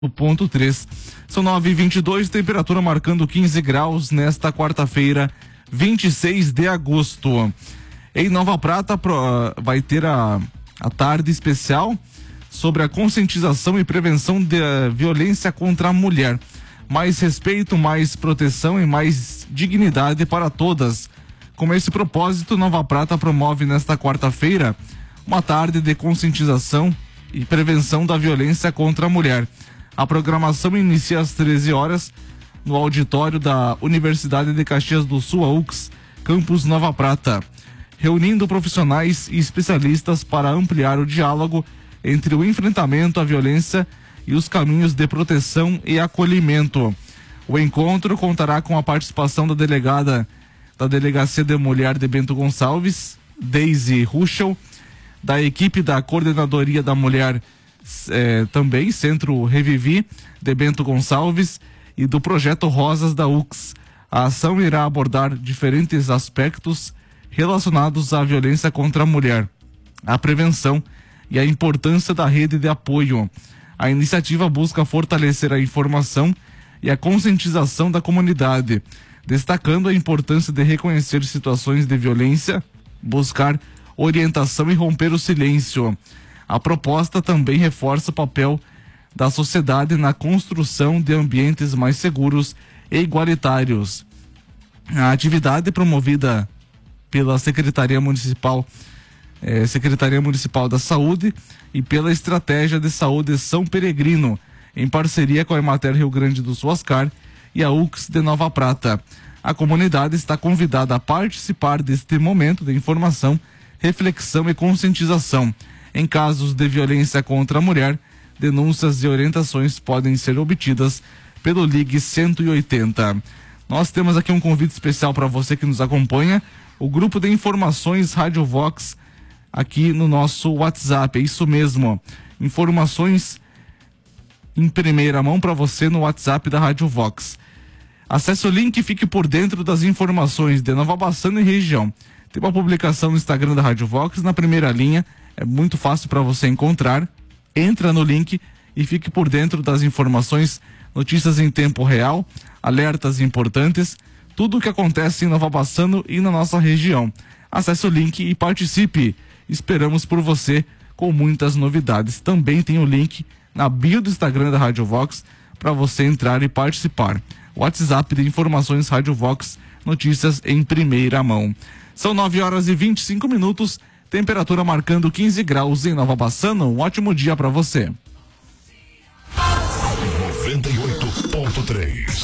ponto 3. São 9h22, temperatura marcando 15 graus nesta quarta-feira, 26 de agosto. Em Nova Prata vai ter a tarde especial sobre a conscientização e prevenção da violência contra a mulher. Mais respeito, mais proteção e mais dignidade para todas. Com esse propósito, Nova Prata promove nesta quarta-feira uma tarde de conscientização e prevenção da violência contra a mulher. A programação inicia às 13 horas no auditório da Universidade de Caxias do Sul, a UCS, campus Nova Prata, reunindo profissionais e especialistas para ampliar o diálogo entre o enfrentamento à violência e os caminhos de proteção e acolhimento. O encontro contará com a participação da delegada da Delegacia de Mulher de Bento Gonçalves, Deise Ruschel, da equipe da Coordenadoria da Mulher, também Centro Revivi de Bento Gonçalves, e do Projeto Rosas da UCS. A ação irá abordar diferentes aspectos relacionados à violência contra a mulher, a prevenção e a importância da rede de apoio. A iniciativa busca fortalecer a informação e a conscientização da comunidade, destacando a importância de reconhecer situações de violência, buscar orientação e romper o silêncio. A proposta também reforça o papel da sociedade na construção de ambientes mais seguros e igualitários. A atividade promovida pela Secretaria Municipal da Saúde e pela Estratégia de Saúde São Peregrino, em parceria com a Emater Rio Grande do Sul Ascar e a UCS de Nova Prata. A comunidade está convidada a participar deste momento de informação, reflexão e conscientização. Em casos de violência contra a mulher, denúncias e orientações podem ser obtidas pelo Ligue 180. Nós temos aqui um convite especial para você que nos acompanha, o grupo de informações Rádio Vox, aqui no nosso WhatsApp. É isso mesmo, informações em primeira mão para você no WhatsApp da Rádio Vox. Acesse o link e fique por dentro das informações de Nova Bassano e região. Tem uma publicação no Instagram da Rádio Vox, na primeira linha, é muito fácil para você encontrar. Entra no link e fique por dentro das informações, notícias em tempo real, alertas importantes, tudo o que acontece em Nova Bassano e na nossa região. Acesse o link e participe. Esperamos por você com muitas novidades. Também tem o link na bio do Instagram da Rádio Vox para você entrar e participar. WhatsApp de informações Rádio Vox, notícias em primeira mão. São 9h25, temperatura marcando 15 graus em Nova Bassano. Um ótimo dia para você. 98.3